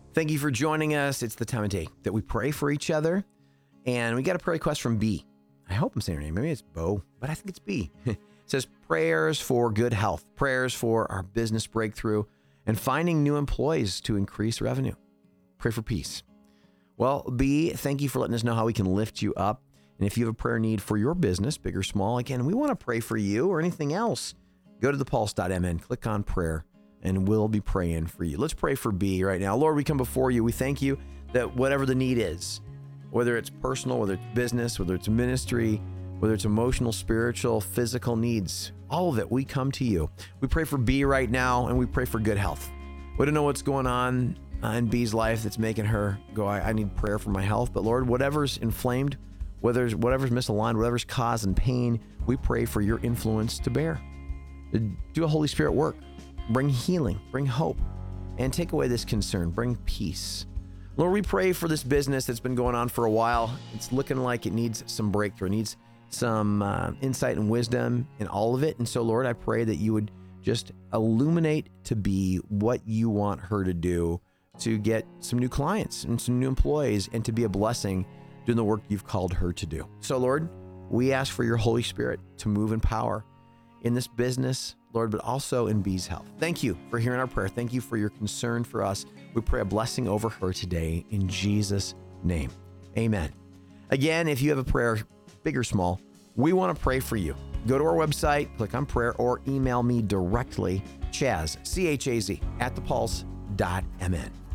Thank you for joining us. It's the time of day that we pray for each other. And we got a prayer request from B. I hope I'm saying her name. Maybe it's Bo, but I think it's B. It says prayers for good health, prayers for our business breakthrough, and finding new employees to increase revenue. Pray for peace. Well, B, thank you for letting us know how we can lift you up. And if you have a prayer need for your business, big or small, again, we want to pray for you or anything else. Go to thepulse.mn, click on prayer, and we'll be praying for you. Let's pray for B right now. Lord, we come before you. We thank you that whatever the need is, whether it's personal, whether it's business, whether it's ministry, whether it's emotional, spiritual, physical needs, all of it, we come to you. We pray for B right now, and we pray for good health. We don't know what's going on in B's life that's making her go, I need prayer for my health. But Lord, whatever's inflamed, whatever's misaligned, whatever's causing pain, we pray for your influence to bear. Do a Holy Spirit work. Bring healing, bring hope, and take away this concern. Bring peace. Lord, we pray for this business that's been going on for a while. It's looking like it needs some breakthrough. It needs some insight and wisdom in all of it. And so, Lord, I pray that you would just illuminate to be what you want her to do to get some new clients and some new employees and to be a blessing doing the work you've called her to do. So, Lord, we ask for your Holy Spirit to move in power in this business, Lord, but also in B's health. Thank you for hearing our prayer. Thank you for your concern for us. We pray a blessing over her today in Jesus' name. Amen. Again, if you have a prayer, big or small, we want to pray for you. Go to our website, click on prayer, or email me directly, Chaz, C-H-A-Z, @thepulse.mn.